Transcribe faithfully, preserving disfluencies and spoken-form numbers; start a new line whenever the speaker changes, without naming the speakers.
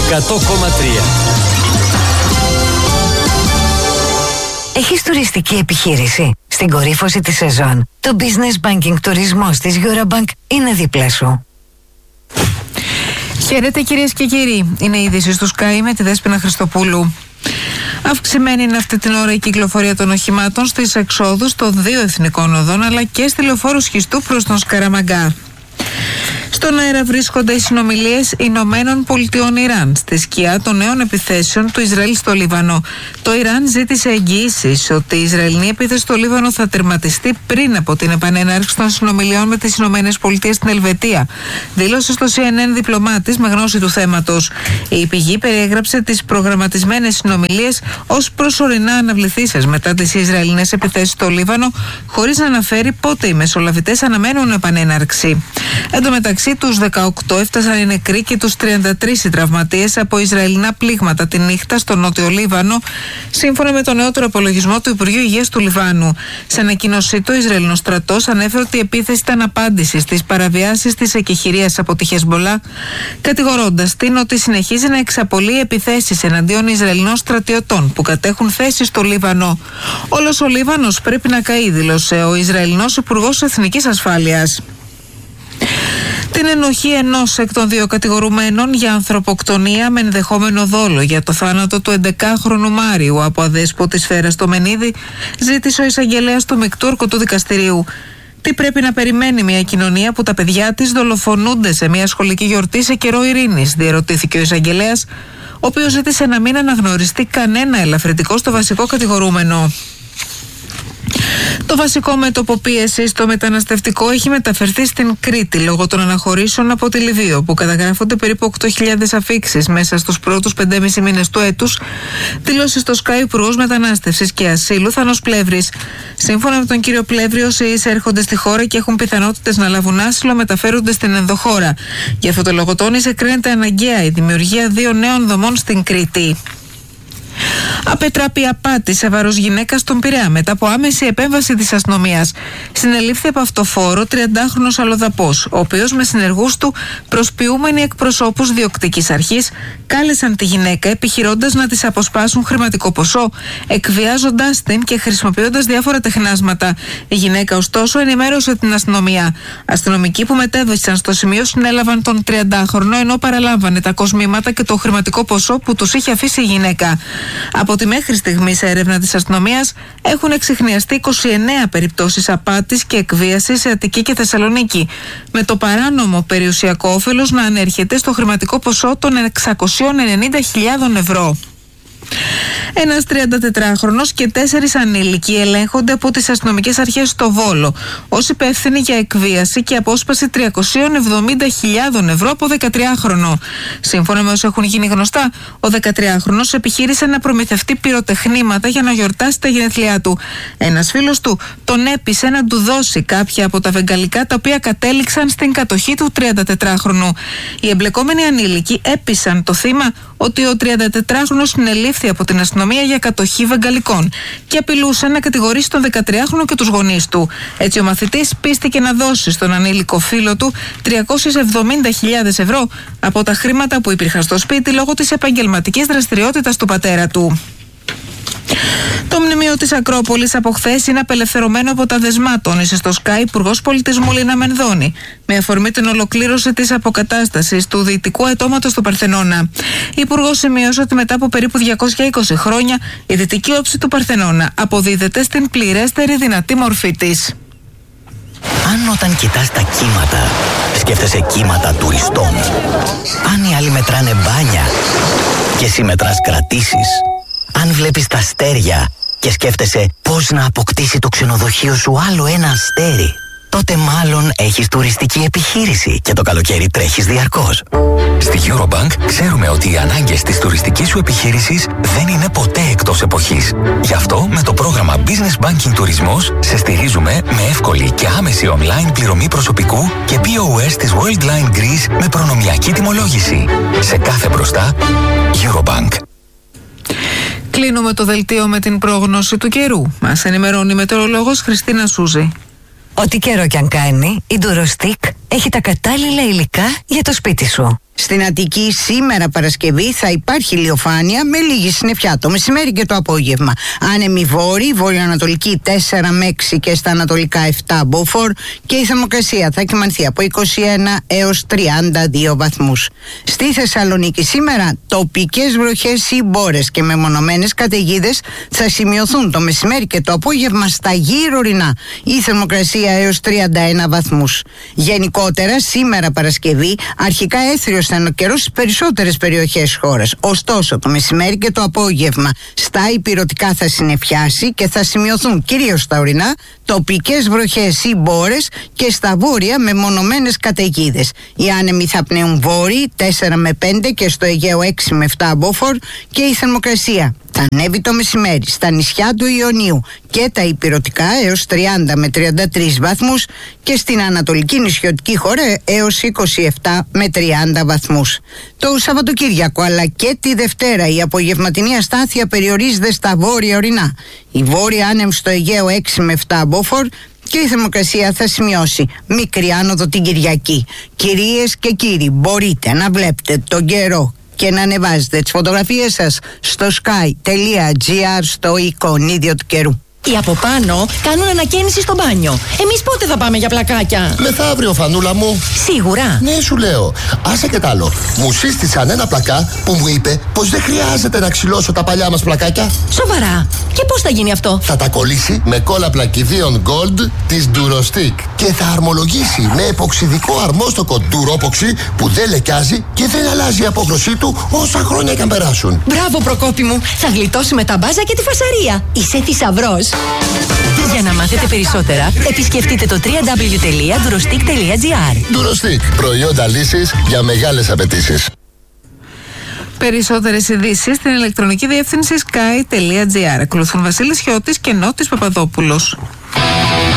εκατό κόμμα τρία.
Έχεις τουριστική επιχείρηση? Στην κορύφωση της σεζόν, το Business Banking τουρισμός της Eurobank είναι δίπλα σου.
Χαίρετε κυρίες και κύριοι, είναι η είδηση του Sky με τη Δέσποινα Χριστοπούλου. Αυξημένη είναι αυτή την ώρα η κυκλοφορία των οχημάτων στις εξόδους των δύο εθνικών οδών αλλά και στη λεωφόρο Σχιστού προς τον Σκαραμαγκά. Στον αέρα βρίσκονται οι συνομιλίες Ηνωμένων Πολιτειών Ιράν στη σκιά των νέων επιθέσεων του Ισραήλ στο Λίβανο. Το Ιράν ζήτησε εγγυήσεις ότι η Ισραηλινή επίθεση στο Λίβανο θα τερματιστεί πριν από την επανέναρξη των συνομιλιών με τις Ηνωμένες Πολιτείες στην Ελβετία. Δήλωσε στο σι εν εν διπλωμάτης με γνώση του θέματος. Η πηγή περιέγραψε τις προγραμματισμένες συνομιλίες ως προσωρινά αναβληθήσεις μετά τις Ισραηλινές επιθέσεις στο Λίβανο, χωρίς να αναφέρει πότε οι μεσολαβητές αναμένουν επανέναρξη. Εν τω μεταξύ, τους δεκαοκτώ έφτασαν οι νεκροί και τους τριάντα τρεις οι τραυματίες από Ισραηλινά πλήγματα τη νύχτα στο Νότιο Λίβανο, σύμφωνα με τον νεότερο απολογισμό του Υπουργείου Υγείας του Λιβάνου. Σε ανακοίνωσή του, ο Ισραηλινός στρατός ανέφερε ότι η επίθεση ήταν απάντηση στις παραβιάσεις της εκεχηρίας από τη Χεσμολά, κατηγορώντας την ότι συνεχίζει να εξαπολύει επιθέσεις εναντίον Ισραηλινών στρατιωτών που κατέχουν θέσεις στο Λίβανο. Όλος ο Λίβανος πρέπει να καεί, δήλωσε ο Ισραηλινός Υπουργός Εθνικής Ασφάλειας. Την ενοχή ενός εκ των δύο κατηγορουμένων για ανθρωποκτονία με ενδεχόμενο δόλο για το θάνατο του έντεκάχρονου Μάριου από αδέσποτη σφαίρα στο Μενίδη ζήτησε ο εισαγγελέας του Μικτούρκου του δικαστηρίου. Τι πρέπει να περιμένει μια κοινωνία που τα παιδιά της δολοφονούνται σε μια σχολική γιορτή σε καιρό ειρήνης, διερωτήθηκε ο εισαγγελέας, ο οποίος ζήτησε να μην αναγνωριστεί κανένα ελαφρυντικό στο βασικό κατηγορούμενο. Το βασικό μέτωπο πίεση στο μεταναστευτικό έχει μεταφερθεί στην Κρήτη λόγω των αναχωρήσεων από τη Λιβύη, όπου καταγράφονται περίπου οκτώ χιλιάδες αφίξεις μέσα στους πρώτους πέντε και μισό μήνες του έτους, δηλώσει στο Sky Υπουργός Μετανάστευσης και Ασύλου Θάνος Πλεύρης. Σύμφωνα με τον κύριο Πλεύρη, όσοι εισέρχονται στη χώρα και έχουν πιθανότητες να λάβουν άσυλο μεταφέρονται στην ενδοχώρα. Γι' αυτό το λόγο τόνισε, κρίνεται αναγκαία η δημιουργία δύο νέων δομών στην Κρήτη. Απετράπη απάτη σε βάρος γυναίκας στον Πειραιά μετά από άμεση επέμβαση της αστυνομίας. Συνελήφθη από αυτοφόρο τριαντάχρονος αλλοδαπός, ο οποίος με συνεργούς του προσποιούμενοι εκπροσώπους διοκτικής αρχής κάλεσαν τη γυναίκα επιχειρώντας να της αποσπάσουν χρηματικό ποσό, εκβιάζοντάς την και χρησιμοποιώντας διάφορα τεχνάσματα. Η γυναίκα ωστόσο ενημέρωσε την αστυνομία. Αστυνομικοί που μετέβησαν στο σημείο συνέλαβαν τον τριαντάχρονο ενώ παραλάμβανε τα κοσμήματα και το χρηματικό ποσό που τους είχε αφήσει η γυναίκα. Από τη μέχρι στιγμής έρευνα της αστυνομίας έχουν εξιχνιαστεί είκοσι εννέα περιπτώσεις απάτης και εκβίασης σε Αττική και Θεσσαλονίκη, με το παράνομο περιουσιακό όφελος να ανέρχεται στο χρηματικό ποσό των εξακόσιες ενενήντα χιλιάδες ευρώ. Ένας τριαντατετράχρονος και τέσσερις ανήλικοι ελέγχονται από τις αστυνομικές αρχές στο Βόλο ως υπεύθυνοι για εκβίαση και απόσπαση τριακόσιες εβδομήντα χιλιάδες ευρώ από δεκατριάχρονο. Σύμφωνα με όσα έχουν γίνει γνωστά, ο δεκατριάχρονος επιχείρησε να προμηθευτεί πυροτεχνήματα για να γιορτάσει τα γενέθλιά του. Ένας φίλος του τον έπεισε να του δώσει κάποια από τα βεγγαλικά τα οποία κατέληξαν στην κατοχή του τριαντατετράχρονου. Οι εμπλεκόμενοι ανήλικοι έπεισαν το θύμα ότι ο τριαντατετράχρονος συνελήφθη από την αστυνομία για κατοχή βεγγαλικών και απειλούσαν να κατηγορήσει τον δεκατριάχρονο και τους γονείς του. Έτσι ο μαθητής πίστηκε να δώσει στον ανήλικο φίλο του τριακόσιες εβδομήντα χιλιάδες ευρώ από τα χρήματα που υπήρχαν στο σπίτι λόγω της επαγγελματικής δραστηριότητας του πατέρα του. Το μνημείο της Ακρόπολης από χθες είναι απελευθερωμένο από τα δεσμά, τόνισε στο Sky Υπουργός Πολιτισμού Λίνα Μενδώνη, με αφορμή την ολοκλήρωση της αποκατάστασης του δυτικού αετώματος του Παρθενώνα. Η Υπουργός σημείωσε ότι μετά από περίπου διακόσια είκοσι χρόνια η δυτική όψη του Παρθενώνα αποδίδεται στην πληρέστερη δυνατή μορφή της.
Αν όταν κοιτάς τα κύματα, σκέφτεσαι κύματα τουριστών. Αν οι άλλοι μετράνε μπάνια και εσύ μετράς κρατήσεις. Αν βλέπεις τα αστέρια και σκέφτεσαι πώς να αποκτήσει το ξενοδοχείο σου άλλο ένα αστέρι, τότε μάλλον έχεις τουριστική επιχείρηση και το καλοκαίρι τρέχεις διαρκώς.
Στη Eurobank ξέρουμε ότι οι ανάγκες της τουριστικής σου επιχείρησης δεν είναι ποτέ εκτός εποχής. Γι' αυτό με το πρόγραμμα Business Banking Τουρισμός σε στηρίζουμε με εύκολη και άμεση online πληρωμή προσωπικού και πι ο ες της Worldline Greece με προνομιακή τιμολόγηση. Σε κάθε μπροστά, Eurobank.
Κλείνουμε το δελτίο με την πρόγνωση του καιρού. Μας ενημερώνει η μετεωρολόγος Χριστίνα Σούζη.
Ό,τι καιρό κι αν κάνει, η Ντουροστικ έχει τα κατάλληλα υλικά για το σπίτι σου.
Στην Αττική σήμερα Παρασκευή θα υπάρχει ηλιοφάνεια με λίγη συννεφιά το μεσημέρι και το απόγευμα. Άνεμη βόρη, βορειοανατολική τέσσερα με έξι και στα ανατολικά επτά μποφόρ και η θερμοκρασία θα κυμανθεί από είκοσι ένα έως τριάντα δύο βαθμούς. Στη Θεσσαλονίκη σήμερα τοπικές βροχές ή μπόρες και μεμονωμένες καταιγίδες θα σημειωθούν το μεσημέρι και το απόγευμα στα γύρω ορεινά. Η θερμοκρασία έως τριάντα ένα βαθμούς. Γενικότερα σήμερα Παρασκευή αρχικά έθριος θα είναι ο καιρός στις περισσότερες περιοχές χώρας. Ωστόσο το μεσημέρι και το απόγευμα στα ηπειρωτικά θα συννεφιάσει και θα σημειωθούν κυρίως στα ορεινά τοπικές βροχές ή μπόρες και στα βόρεια με μονομένες καταιγίδες. Οι άνεμοι θα πνέουν βόρειοι τέσσερα με πέντε και στο Αιγαίο έξι με επτά μποφόρ και η θερμοκρασία θα ανέβει το μεσημέρι στα νησιά του Ιωνίου και τα ηπειρωτικά έως τριάντα με τριάντα τρεις βαθμούς και στην ανατολική νησιωτική χώρα έως είκοσι επτά με τριάντα βαθμούς. Το Σαββατοκύριακο αλλά και τη Δευτέρα η απογευματινή αστάθεια περιορίζεται στα βόρεια ορεινά. Η βόρεια άνεμη στο Αιγαίο έξι με επτά μποφόρ και η θερμοκρασία θα σημειώσει μικρή άνοδο την Κυριακή. Κυρίες και κύριοι, μπορείτε να βλέπετε τον καιρό και να ανεβάζετε τις φωτογραφίες σας στο sky.gr στο εικονίδιο του καιρού.
Οι από πάνω κάνουν ανακαίνιση στο μπάνιο. Εμείς πότε θα πάμε για πλακάκια?
Μεθαύριο, φανούλα μου.
Σίγουρα?
Ναι, σου λέω. Άσε και τ' άλλο. Μου σύστησαν ένα πλακά που μου είπε πως δεν χρειάζεται να ξυλώσω τα παλιά μας πλακάκια.
Σοβαρά? Και πώς θα γίνει αυτό?
Θα τα κολλήσει με κόλλα πλακιδίων Gold της Durostick και θα αρμολογήσει με εποξιδικό αρμόστοκο Duropoxy που δεν λεκιάζει και δεν αλλάζει η απόχρωσή του όσα χρόνια και αν περάσουν.
Μπράβο, Προκόπη μου. Θα γλιτώσουμε τα μπάζα και τη φασαρία. Είσαι θησαυρός. Για να μάθετε περισσότερα, επισκεφτείτε το double-u double-u double-u τελεία durostick τελεία gr.
Durostick. Προϊόντα λύσης για μεγάλες απαιτήσεις.
Περισσότερες ειδήσεις στην ηλεκτρονική διεύθυνση sky τελεία gr. Ακολουθούν Βασίλης Χιώτης και Νότης Παπαδόπουλος.